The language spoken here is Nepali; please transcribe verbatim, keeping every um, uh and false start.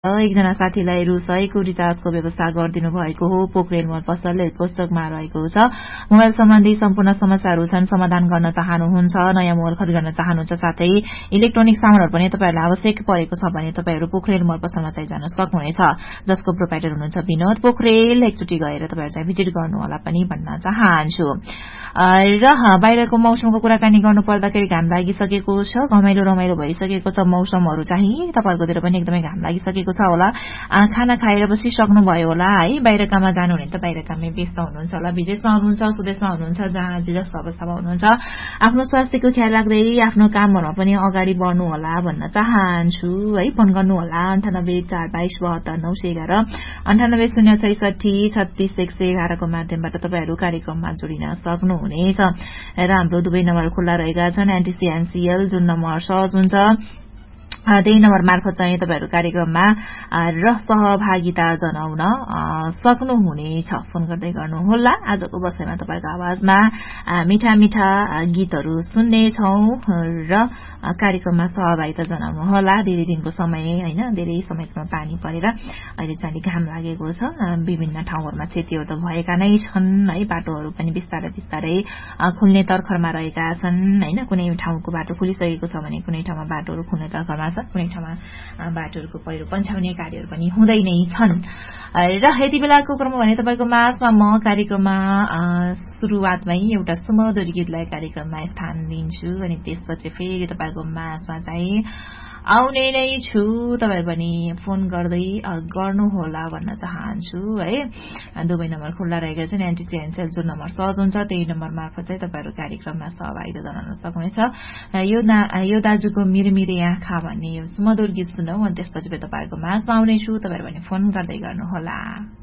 एकजना साथीलाई रु सयको रिचार्जको व्यवस्था गरिदिनु भएको हो। पोखरेल मल पसलले कोष्टकमा रहेको छ। मोबाइल सम्बन्धी सम्पूर्ण समस्याहरू छन्, समाधान गर्न चाहनुहुन्छ, नयाँ मोबाइल खरिद गर्न चाहनुहुन्छ, साथै इलेक्ट्रोनिक सामानहरू पनि तपाईहरुलाई आवश्यक परेको छ भने तपाईहरु पोखरेल मल पसलमा चाहिँ जान सक्नुहुनेछ, जसको प्रोपाइटर हुनुहुन्छ विनोद पोखरेल। एकचोटी गएर तपाईहरु चाहिँ भिजिट गर्नु होला पनि भन्न चाहन्छु। र बाहिरको मौसमको कुराकानी गर्नु पर्दाखेरि घाम लागिसकेको छ, घमाइलो रमाइलो भइसकेको छ मौसमहरू चाहिँ। तपाईहरुकोतिर पनि एकदमै घाम लागिसकेको छ होला। खाना खाएर बसिसक्नु भयो होला है। बाहिर काममा जानु भने त बाहिर काममै व्यस्त हुनुहुन्छ होला, विदेशमा हुनुहुन्छ, स्वदेशमा हुनुहुन्छ, जहाँ जे जस्तो अवस्थामा हुनुहुन्छ, आफ्नो स्वास्थ्यको ख्याल राख्दै आफ्नो कामहरुमा पनि अगाडि बढ्नु होला भन्न चाहन्छु है। फोन गर्नु होला अन्ठानब्बे चार बाइस बहत्तर नौ सय एघार अन्ठानब्बे शून्य छैसठी छत्तीस एक सय एघार को माध्यमबाट तपाईहरु कार्यक्रममा जोडिन सक्नुहुनेछ। र हाम्रो दुवै नम्बर खुल्ला रहेका छन्। एनटीसीएनसीएल जुन नम्बर सहज हुन्छ त्यही नम्बर मार्फत चाहिँ तपाईहरु कार्यक्रममा र सहभागिता जनाउन सक्नुहुनेछ। फोन गर्दै गर्नुहोला। आजको बसाइमा तपाईको आवाजमा मिठा मिठा गीतहरू सुन्ने छौं र कार्यक्रममा सहभागिता जनाउनु होला। धेरै दिनको समय हैन, धेरै समयसम्म पानी परेर अहिले चाहिँ घाम लागेको छ। विभिन्न ठाउँहरुमा क्षतिहरू त भएका नै छन् है। बाटोहरू पनि बिस्तारै बिस्तारै खुल्ने तर्खरमा रहेका छन् हैन। कुनै ठाउँको बाटो खुलिसकेको छ भने कुनै ठाउँमा बाटोहरू खुल्ने तर्खरमा छ, कुनै ठाउँमा बाटोहरूको पहिरो पन्छाउने कार्यहरू पनि हुँदै नै छन्। र यति बेलाको क्रममा भने तपाईको माझमा म कार्यक्रममा सुरुवातमै एउटा सुमधुर गीतलाई कार्यक्रममा स्थान दिन्छु अनि त्यसपछि फेरि तपाईको माझमा चाहिँ आउने नै छु। तपाईहरु पनि फोन गर्दै गर्नुहोला भन्न चाहन्छु है। दुवै नम्बर खुल्ला रहेका छन्। एनटीसीएनसीएल जुन नम्बर सहज हुन्छ त्यही नम्बर मार्फत चाहिँ तपाईहरु कार्यक्रममा सहभागिता जनाउन सक्नुहुनेछ। यो यो दाजुको मिरमिरे आँखा भन्ने यो सुमधुर गीत सुनौ अनि त्यसपछि तपाईहरुको माझमा आउने छु। तपाईहरु पनि फोन गर्दै गर्नुहोला।